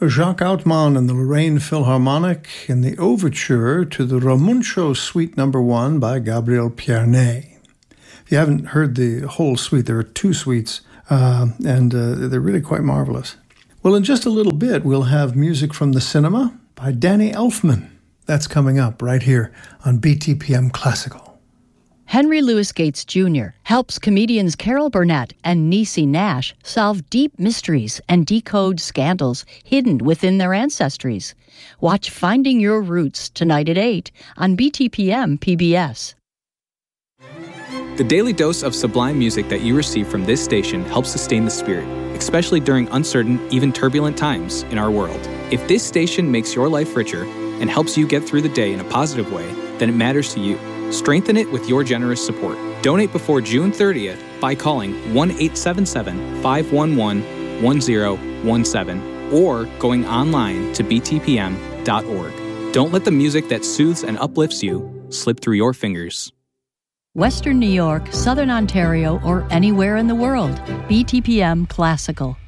Jacques Outman and the Lorraine Philharmonic in the overture to the Ramuncio Suite No. 1 by Gabriel Pierné. If you haven't heard the whole suite, there are 2 suites, and they're really quite marvelous. Well, in just a little bit, we'll have music from the cinema by Danny Elfman. That's coming up right here on BTPM Classical. Henry Louis Gates Jr. helps comedians Carol Burnett and Niecy Nash solve deep mysteries and decode scandals hidden within their ancestries. Watch Finding Your Roots tonight at 8 on BTPM PBS. The daily dose of sublime music that you receive from this station helps sustain the spirit, especially during uncertain, even turbulent times in our world. If this station makes your life richer and helps you get through the day in a positive way, then it matters to you. Strengthen it with your generous support. Donate before June 30th by calling 1-877-511-1017 or going online to btpm.org. Don't let the music that soothes and uplifts you slip through your fingers. Western New York, Southern Ontario, or anywhere in the world, BTPM Classical.